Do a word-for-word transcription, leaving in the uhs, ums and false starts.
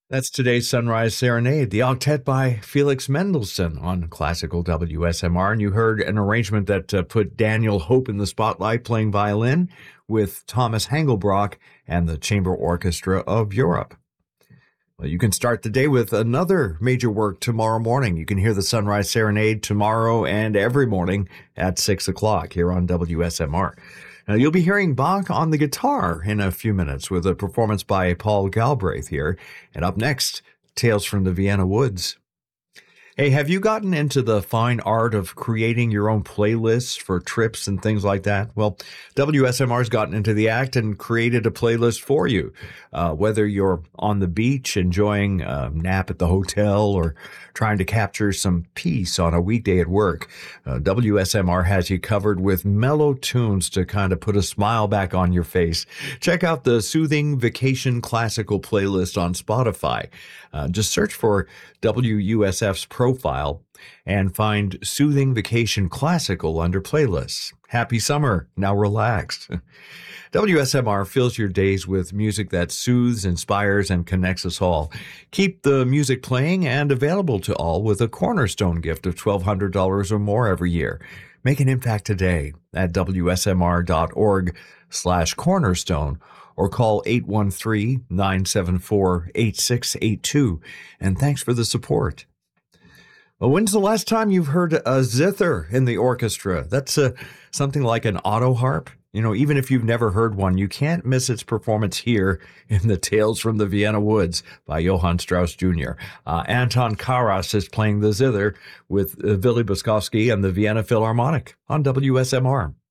That's today's Sunrise Serenade, the octet by Felix Mendelssohn on classical W S M R. And you heard an arrangement that uh, put Daniel Hope in the spotlight playing violin with Thomas Hangelbrock and the Chamber Orchestra of Europe. Well, you can start the day with another major work tomorrow morning. You can hear the Sunrise Serenade tomorrow and every morning at six o'clock here on W S M R. Now, you'll be hearing Bach on the guitar in a few minutes with a performance by Paul Galbraith here. And up next, Tales from the Vienna Woods. Hey, have you gotten into the fine art of creating your own playlists for trips and things like that? Well, W S M R's gotten into the act and created a playlist for you. Uh, whether you're on the beach enjoying a nap at the hotel or trying to capture some peace on a weekday at work, uh, W S M R has you covered with mellow tunes to kind of put a smile back on your face. Check out the Soothing Vacation Classical playlist on Spotify. Uh, just search for W U S F's profile and find Soothing Vacation Classical under playlists. Happy summer. Now relax. W S M R fills your days with music that soothes, inspires, and connects us all. Keep the music playing and available to all with a cornerstone gift of twelve hundred dollars or more every year. Make an impact today at W S M R dot org slash cornerstone or call eight one three, nine seven four, eight six eight two. And thanks for the support. Well, when's the last time you've heard a zither in the orchestra? That's uh, something like an auto harp. You know, even if you've never heard one, you can't miss its performance here in the Tales from the Vienna Woods by Johann Strauss Junior Uh, Anton Karas is playing the zither with uh, Willy Boskovsky and the Vienna Philharmonic on W S M R.